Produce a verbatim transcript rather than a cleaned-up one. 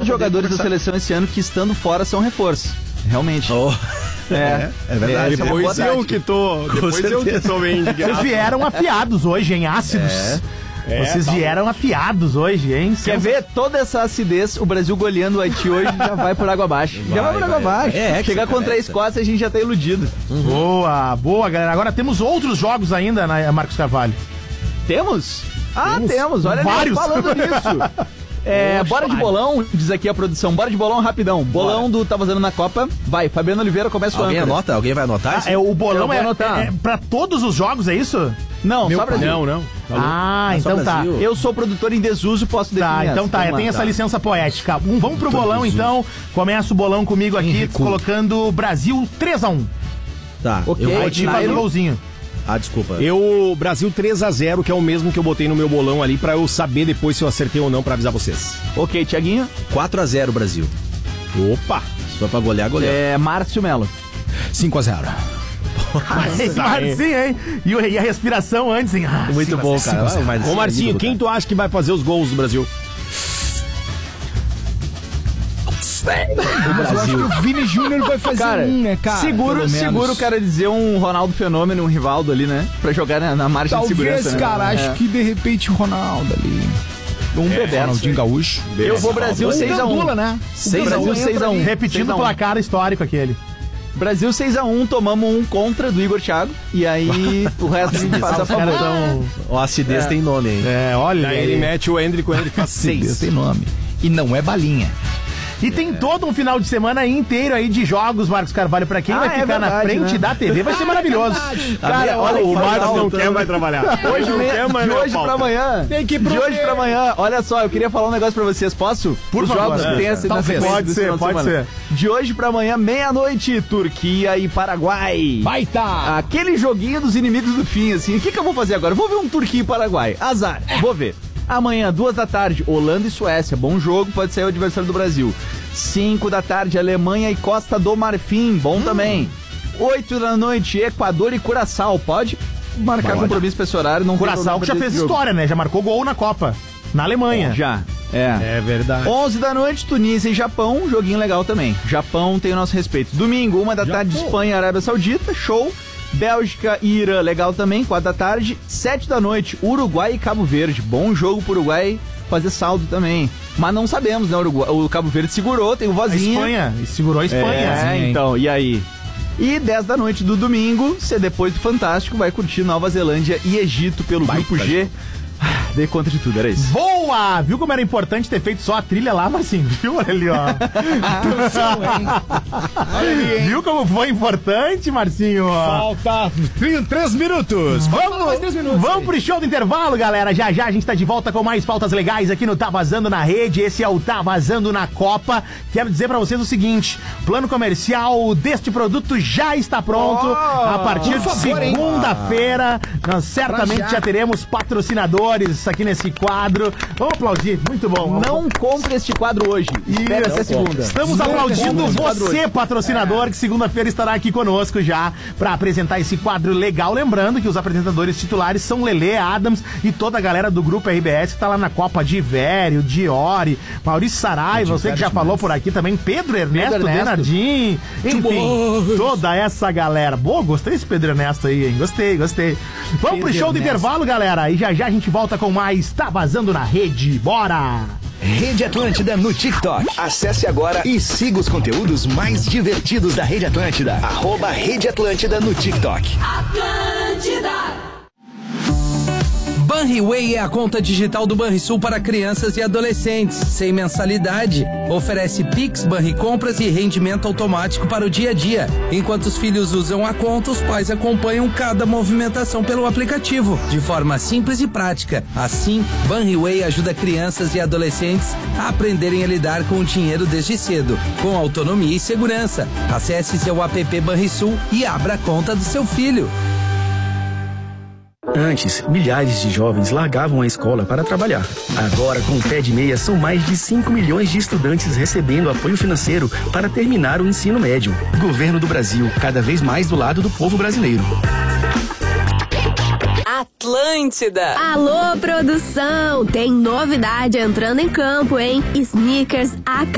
jogadores da seleção esse ano que, estando fora, são reforço. Realmente. Oh. É, é verdade. É, depois é eu que tô. Com depois certeza. eu que tô bem indicado. Vocês vieram afiados hoje, hein? Ácidos. É. É, Vocês tá vieram bom. afiados hoje, hein? Quer ver toda essa acidez? O Brasil goleando o Haiti hoje já vai por água abaixo. já vai por água vai. abaixo. É, é que Chegar você contra a parece. Escócia, a gente já tá iludido. Boa, boa, galera. Agora temos outros jogos ainda, né, Marcos Carvalho? Temos? Ah, Temos temos. Olha, vários. falando nisso. É, Poxa, bora de vai. bolão, diz aqui a produção. Bora de bolão rapidão. Bolão do Tá Vazando na Copa. Vai, Fabiano Oliveira começa o Alguém âncora. anota? Alguém vai anotar Ah, isso? é, o Eu bolão vou é, anotar. é, é pra todos os jogos, é isso? Não, só Brasil. Não, não. Ah, É só então tá. Brasil. Eu sou produtor em desuso, posso definir Tá, então essa. tá, Vamos tem lá. essa licença poética. Um, vamos pro bolão, então. Começa o bolão comigo aqui, colocando Brasil três a um. Tá, Ok. eu vou Aí te... te faz um golzinho. Ah, desculpa. Eu, Brasil três a zero, que é o mesmo que eu botei no meu bolão ali, pra eu saber depois se eu acertei ou não, pra avisar vocês. Ok, Thiaguinho. quatro a zero Brasil. Opa! Se for pra golear, golear. É, Márcio Melo. cinco a zero. Marcinho, hein? E, o- e a respiração antes, hein? Ah, Muito sim, bom, sim, cara. sim. Ah, mas- Ô Marcinho, quem tu acha que vai fazer os gols do Brasil? O Brasil. O Vini Júnior vai fazer Cara, um, né, cara? seguro, Pelo menos. seguro o cara dizer um Ronaldo Fenômeno, um Rivaldo ali, né? Pra jogar na, na margem de Talvez, segurança, né? cara, É. acho que de repente o Ronaldo ali. Um Bebeto. Ronaldinho Gaúcho. Eu vou Brasil seis a um. Gandula, né? seis a um, seis a um. Repetindo o placar histórico aquele. Brasil seis a um, tomamos um contra do Igor Thiago. E aí o resto a gente passa a Os caras favor. tão... Ó, a acidez tem nome, hein? É, olha Daí ele aí. mete o Hendrick, o Hendrick faz Seis. seis. Tem nome. E não é balinha. E tem todo um final de semana inteiro aí de jogos, Marcos Carvalho. Pra quem Ah, vai é ficar na verdade, frente né? da T V, vai ser maravilhoso. Cara, olha O que Marcos legal. não quer mais trabalhar. Hoje, não me- quer mais de na hoje pauta. pra amanhã. Tem que ir pro De hoje meio. pra amanhã. Olha só, eu queria falar um negócio pra vocês. Posso? Por Os favor. jogos que É, tem essa talvez. sequência Pode desse ser, final de pode semana. De hoje pra amanhã, meia-noite, Turquia e Paraguai. Vai tá. Aquele joguinho dos inimigos do fim, assim. O que, que eu vou fazer agora? Eu vou ver um Turquia e Paraguai. Azar. Vou ver. Amanhã, duas da tarde, Holanda e Suécia. Bom jogo, pode ser o adversário do Brasil. Cinco da tarde, Alemanha e Costa do Marfim. Bom também. Oito da noite, Equador e Curaçao. Pode marcar Pode. compromisso pra esse horário. Não tem Curaçao problema que já desse fez jogo. história, né? Já marcou gol na Copa. Na Alemanha. Já, é. É verdade. onze da noite, Tunísia e Japão, um joguinho legal também. Japão tem o nosso respeito. Domingo, uma da tarde, Espanha e Arábia Saudita, show. Bélgica e Irã, legal também, quatro da tarde. Sete da noite, Uruguai e Cabo Verde. Bom jogo pro Uruguai fazer saldo também. Mas não sabemos, né, Uruguai, o Cabo Verde segurou, tem o A vozinha. Espanha. E segurou a Espanha. É, hein? então, e aí? E dez da noite do domingo, você depois do Fantástico vai curtir Nova Zelândia e Egito pelo Grupo G. Ah, dei conta de tudo, era isso. Boa! Viu como era importante ter feito só a trilha lá, Marcinho? Viu? Olha ali, ó. Viu como foi importante, Marcinho? Falta três minutos. Vamos, mais três minutos vamos aí. pro show do intervalo, galera. Já já a gente tá de volta com mais pautas legais aqui no Tá Vazando na Rede. Esse é o Tá Vazando na Copa. Quero dizer pra vocês o seguinte: plano comercial deste produto já está pronto. A partir por de favor, hein? segunda-feira, nós certamente já. já teremos patrocinadores aqui nesse quadro. Vamos aplaudir, muito bom. Não compre este quadro hoje. Espera Isso. até segunda. Estamos Não aplaudindo compre esse quadro você, hoje. patrocinador, que segunda-feira estará aqui conosco já para apresentar esse quadro legal. Lembrando que os apresentadores titulares são Lelê, Adams e toda a galera do Grupo R B S que tá lá na Copa, de Vério, Diori, Maurício Saraiva, você que já falou por aqui também, Pedro Ernesto, Pedro Ernesto. Denardim, enfim, toda essa galera. Boa, gostei desse Pedro Ernesto aí, hein? Gostei, gostei. Vamos pro Pedro show do Ernesto. intervalo, galera, e já já a gente volta com mais Tá Vazando na Rede. Bora! Rede Atlântida no TikTok. Acesse agora e siga os conteúdos mais divertidos da Rede Atlântida. Arroba Rede Atlântida no TikTok. Banriway é a conta digital do Banrisul para crianças e adolescentes, sem mensalidade. Oferece Pix, Banricompras e rendimento automático para o dia a dia. Enquanto os filhos usam a conta, os pais acompanham cada movimentação pelo aplicativo, de forma simples e prática. Assim, Banriway ajuda crianças e adolescentes a aprenderem a lidar com o dinheiro desde cedo, com autonomia e segurança. Acesse seu app Banrisul e abra a conta do seu filho. Antes, milhares de jovens largavam a escola para trabalhar. Agora, com o Pé de Meia, são mais de cinco milhões de estudantes recebendo apoio financeiro para terminar o ensino médio. Governo do Brasil, cada vez mais do lado do povo brasileiro. Atlântida. Alô, produção! Tem novidade entrando em campo, hein? Sneakers A